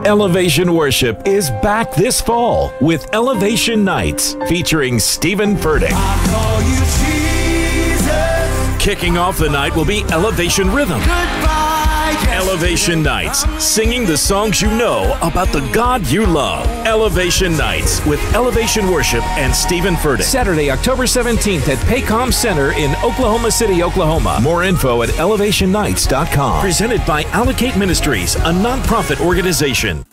Elevation Worship is back this fall with Elevation Nights featuring Stephen Furtick. I call you Jesus. Kicking off the night will be Elevation Rhythm. Goodbye, Elevation Nights, singing the songs you know about the God you love. Elevation Nights with Elevation Worship and Stephen Furtick. Saturday, October 17th at Paycom Center in Oklahoma City, Oklahoma. More info at elevationnights.com. Presented by Allocate Ministries, a nonprofit organization.